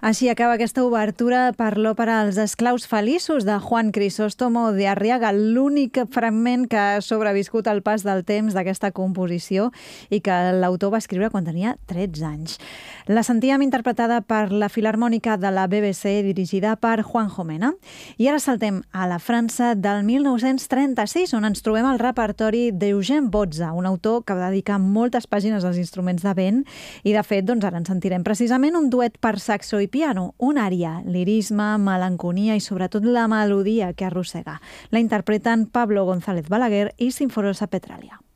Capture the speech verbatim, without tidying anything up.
Així acaba aquesta obertura per l'òpera Els esclaus feliços de Juan Crisóstomo de Arriaga, l'únic fragment que ha sobreviscut al pas del temps d'aquesta composició i que l'autor va escriure quan tenia tretze anys. La sentíem interpretada per la Filharmònica de la B B C, dirigida per Juanjo Mena. I ara saltem a la França del mil nou-cents trenta-sis, on ens trobem el repertori d'Eugène Bozza, un autor que va dedicar moltes pàgines als instruments de vent i, de fet, doncs ara en sentirem precisament un duet per saxo i piano, un ària, lirisme, melanconia i sobretot la melodia que arrossega. La interpreten Pablo González Balaguer i Sinforosa Petralia.